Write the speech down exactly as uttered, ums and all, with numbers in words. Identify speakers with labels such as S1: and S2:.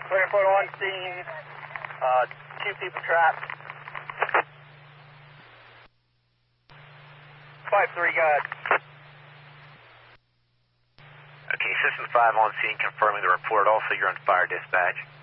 S1: Clear four one scene, uh, two people trapped. five three, go ahead.
S2: Okay, System five on scene confirming the report. Also, you're on fire dispatch.